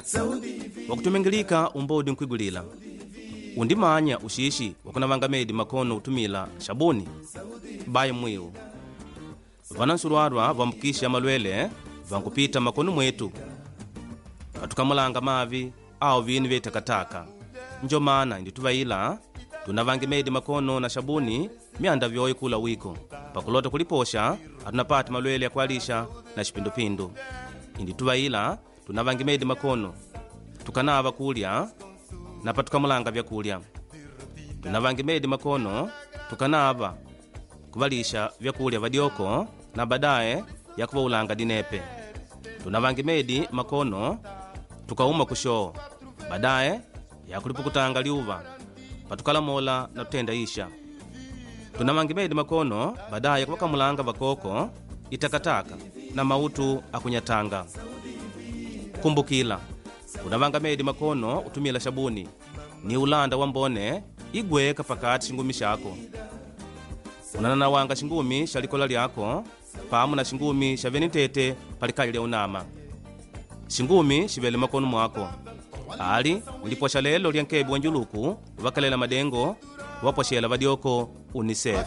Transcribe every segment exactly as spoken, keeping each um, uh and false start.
wakutumengilika umbodi nkwigulila undimanya ushishi wakunavanga medi makono utumila shabuni baye mwiu vana nsulwarwa vambukisha malwele vankupita makono mwetu katukamulanga mavi au vinu vye takataka njo mana indi tuvaila tunavange medi makono na shabuni myanda vyoyi kula wiko pakulota kuliposha atunapati malwele ya kualisha na shipindupindu indi tuvaila tunavange medi makono tukanava kulya na patukamulanga vyakulya tunavange medi makono tukanava kuvalisha vyakulya vadyoko na badaye ya kuvaulanga dinepe tunavange medi makono tukauma kushoo badaye ya kulipukutanga liuva patukalamola na tutenda isha tunavange medi makono badaye ya kuvakamulanga vakoko itakataka na mautu akunyatanga kumbukila unavanga medi makono utumila shabuni ni ulanda wa mbone igweka pakati shingumi shako unananawanga shingumi shalikola lyako pamu na shingumi shavenitete palikali lya unama shingumi shivele makono mwako ali uliposha lelo lyankebi wanjuluku vakalela madengo waposhela vadyoko unicef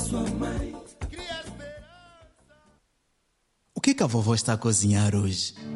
O que que a vovó está a cozinhar hoje?